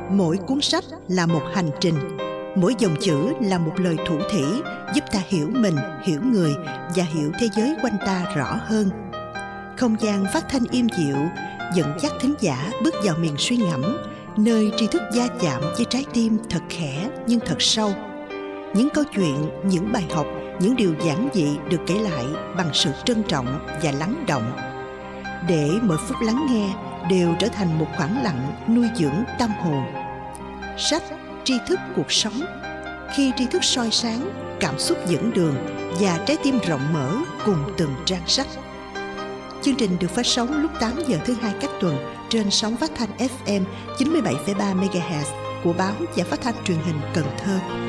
Mỗi cuốn sách là một hành trình, mỗi dòng chữ là một lời thủ thỉ giúp ta hiểu mình, hiểu người và hiểu thế giới quanh ta rõ hơn. Không gian phát thanh im dịu dẫn dắt thính giả bước vào miền suy ngẫm, nơi tri thức va chạm với trái tim thật khẽ nhưng thật sâu. Những câu chuyện, những bài học, những điều giản dị được kể lại bằng sự trân trọng và lắng động, để mỗi phút lắng nghe đều trở thành một khoảng lặng nuôi dưỡng tâm hồn. Sách, tri thức cuộc sống. Khi tri thức soi sáng, cảm xúc dẫn đường và trái tim rộng mở cùng từng trang sách. Chương trình được phát sóng lúc 8 giờ thứ Hai các tuần trên sóng phát thanh FM 97,3 MHz của Báo và Phát thanh Truyền hình Cần Thơ.